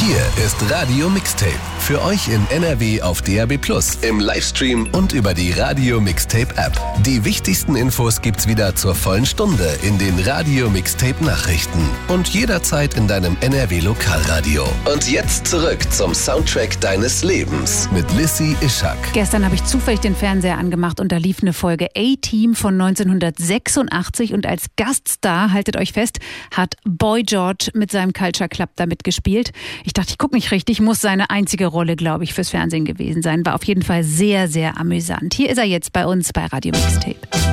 Hier ist Radio Mixtape. Für euch in NRW auf DAB+, im Livestream und über die Radio Mixtape App. Die wichtigsten Infos gibt's wieder zur vollen Stunde in den Radio Mixtape Nachrichten und jederzeit in deinem NRW Lokalradio. Und jetzt zurück zum Soundtrack deines Lebens mit Lissy Ischak. Gestern habe ich zufällig den Fernseher angemacht und da lief eine Folge A-Team von 1986 und als Gaststar, haltet euch fest, hat Boy George mit seinem Culture Club da mitgespielt. Ich dachte, ich gucke nicht richtig, muss seine einzige Rolle, glaube ich, fürs Fernsehen gewesen sein. War auf jeden Fall sehr, sehr amüsant. Hier ist er jetzt bei uns bei Radio Mixtape.